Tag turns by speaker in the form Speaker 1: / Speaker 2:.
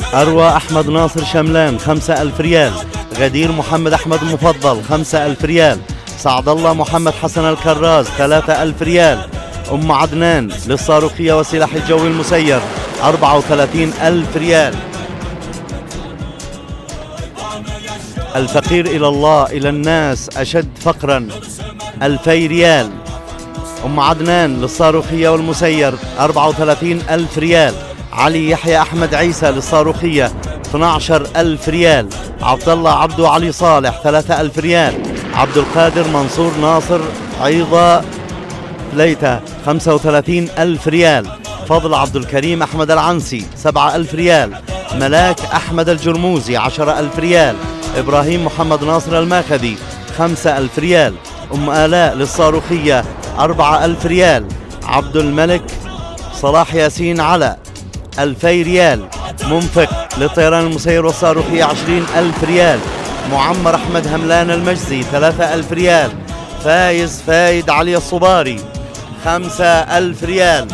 Speaker 1: أروى أحمد ناصر شملان 5000 ريال. غدير محمد أحمد مفضل 5000 ريال. سعد الله محمد حسن الكراز 3000 ريال. أم عدنان للصاروخية وسلاح الجو المسير 34000 ريال. الفقير إلى الله إلى الناس أشد فقرا 2000 ريال. أم عدنان للصاروخية والمسير 34000 ريال. علي يحيى أحمد عيسى للصاروخية 12000 ريال. عبد الله عبدو علي صالح 3000 ريال. عبد القادر منصور ناصر عيضة ليتة 35000 ريال. فضل عبد الكريم أحمد العنسي 7000 ريال. ملاك أحمد الجرموزي 10000 ريال. إبراهيم محمد ناصر الماخذي 5000 ريال. أم آلاء للصاروخية 4000 ريال. عبد الملك صلاح ياسين على 2000 ريال. منفق للطيران المسير والصاروخية 20000 ريال. معمر أحمد هملان المجزي 3000 ريال. فايز فايد علي الصباري 5000 ريال.